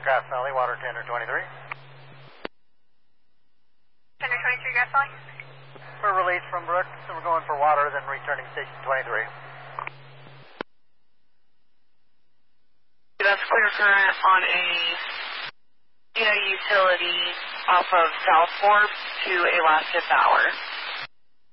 Grass Valley, water tender 23. Tender 23, Grass Valley. We're released from Brooks, and we're going for water, then returning station 23. That's clear current on a utility off of South Forbes to a last 5th hour.